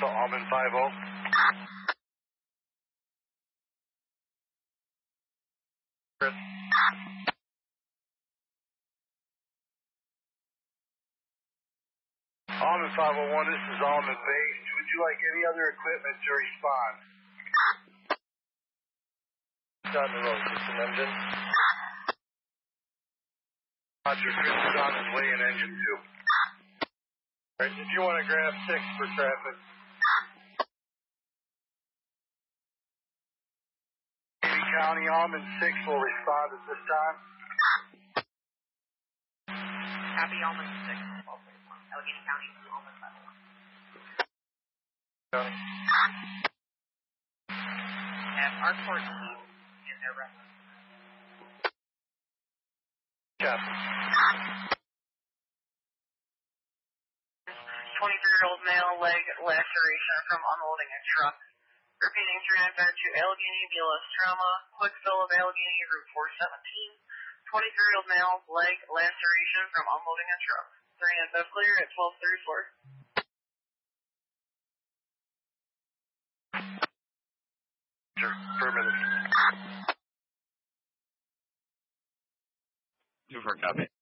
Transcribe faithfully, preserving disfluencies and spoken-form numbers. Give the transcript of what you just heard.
So Almond five oh. Chris. Almond five oh one, this is Almond base. Would you like any other equipment to respond? On the road, system engine. Roger, Chris is on his way in engine two. Alright, if you want to grab six for traffic. Davie County, Almond six will respond at this time. Copy, Almond six. Allegheny County to Almond five oh one. County. And our court team in their reference. Copy. twenty-three-year-old male leg laceration from unloading a truck. Repeating transfer to Allegheny V L S trauma. Quick fill of Allegheny Route four seventeen. twenty-three-year-old male leg laceration from unloading a truck. three and five clear at twelve thirty-four. Sure, permitted. Two for copy.